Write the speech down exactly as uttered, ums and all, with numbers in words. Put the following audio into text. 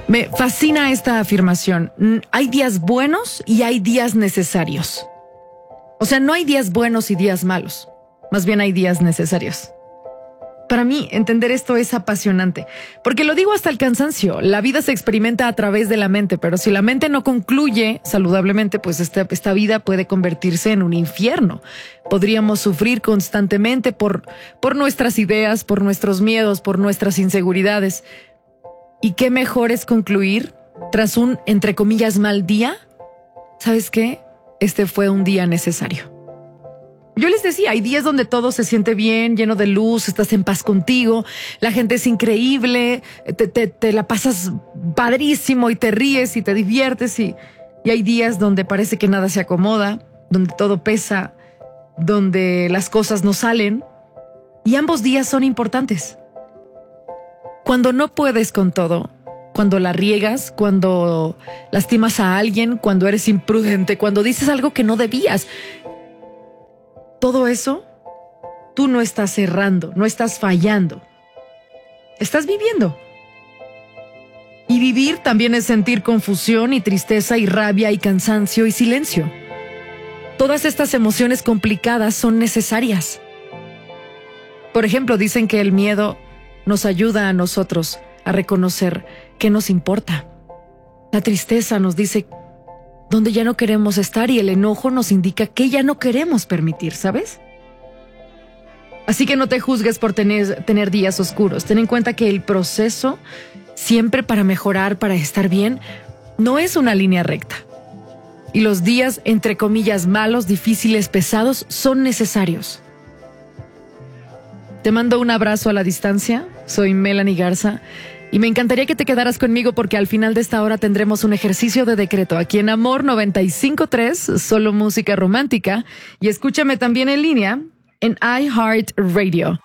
Me fascina esta afirmación. Hay días buenos y hay días necesarios. O sea, no hay días buenos y días malos. Más bien hay días necesarios. Para mí, entender esto es apasionante. Porque lo digo hasta el cansancio. La vida se experimenta a través de la mente, pero si la mente no concluye saludablemente, pues esta, esta vida puede convertirse en un infierno. Podríamos sufrir constantemente por, por nuestras ideas, por nuestros miedos, por nuestras inseguridades. ¿Y qué mejor es concluir tras un, entre comillas, mal día? ¿Sabes qué? Este fue un día necesario. Yo les decía, hay días donde todo se siente bien, lleno de luz, estás en paz contigo, la gente es increíble, te, te, te la pasas padrísimo y te ríes y te diviertes y, y hay días donde parece que nada se acomoda, donde todo pesa, donde las cosas no salen y ambos días son importantes. Cuando no puedes con todo, cuando la riegas, cuando lastimas a alguien, cuando eres imprudente, cuando dices algo que no debías, todo eso, tú no estás errando, no estás fallando. Estás viviendo. Y vivir también es sentir confusión y tristeza y rabia y cansancio y silencio. Todas estas emociones complicadas son necesarias. Por ejemplo, dicen que el miedo nos ayuda a nosotros a reconocer qué nos importa. La tristeza nos dice dónde ya no queremos estar y el enojo nos indica qué ya no queremos permitir, ¿sabes? Así que no te juzgues por tener, tener días oscuros. Ten en cuenta que el proceso, siempre para mejorar, para estar bien, no es una línea recta. Y los días, entre comillas, malos, difíciles, pesados, son necesarios. Te mando un abrazo a la distancia. Soy Melanie Garza y me encantaría que te quedaras conmigo porque al final de esta hora tendremos un ejercicio de decreto aquí en Amor noventa y cinco punto tres, solo música romántica, y escúchame también en línea en iHeartRadio.